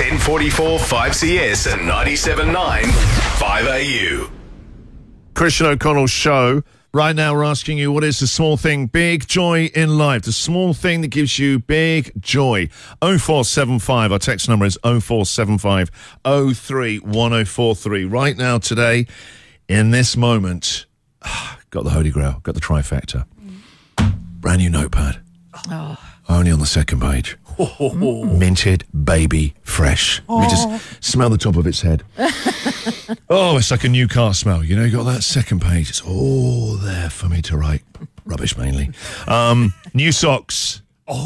1044 5CS and 97.9 5AU. Christian O'Connell's show. Right now we're asking you, what is the small thing, big joy in life? The small thing that gives you big joy. 0475, our text number is 0475 03 1043. Right now, today, in this moment, got the Holy Grail, got the trifecta. Brand new notepad. Only on the second page. Minted, baby, fresh. You just smell the top of its head. It's like a new car smell. You know, you got that second page. It's all there for me to write. Rubbish, mainly. New socks.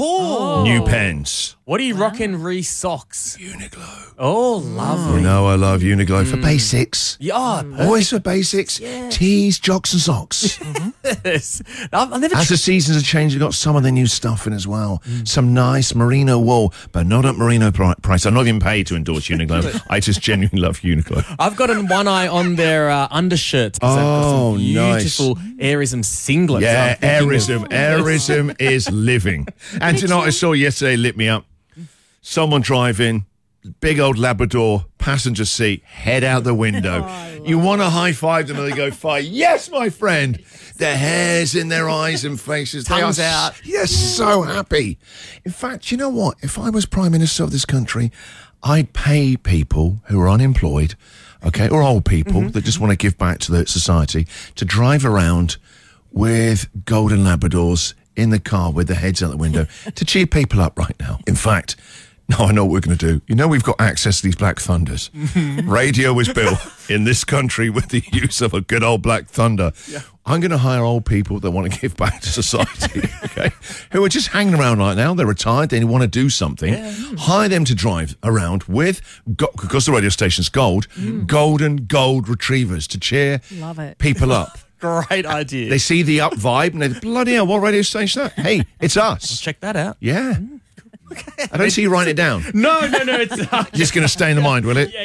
New pens. What are you rocking, Reese socks? Uniqlo. Oh, lovely. You know I love Uniqlo for basics. Yeah, Always for basics. Tees, jocks and socks. yes. I've never As the seasons have changed, you've got some of the new stuff in as well. Some nice merino wool, but not at merino price. I'm not even paid to endorse Uniqlo. I just genuinely love Uniqlo. I've got one eye on their undershirts. Oh, beautiful Airism singlets. Yeah, Airism is living. And you know what I saw yesterday lit me up? Someone driving, big old Labrador, passenger seat, head out the window. You want to high-five them and they go, fire. Yes, my friend. Their hair's in their eyes and faces. Tongues out. Yes, so happy. In fact, you know what? If I was Prime Minister of this country, I'd pay people who are unemployed, okay, or old people that just want to give back to the society to drive around with golden Labradors in the car with their heads out the window to cheer people up right now. In fact, no, I know what we're going to do. You know we've got access to these Black Thunders. Radio was built in this country with the use of a good old Black Thunder. Yeah. I'm going to hire old people that want to give back to society, okay, who are just hanging around right now. They're retired. They want to do something. Yeah. Hire them to drive around with, because the radio station's gold, golden gold retrievers to cheer people up. Great idea. They see the up vibe and they bloody hell, what radio station is that? Hey, it's us. Let's check that out. Yeah. I don't see you writing it down. No, it's Just going to stay in the mind, will it?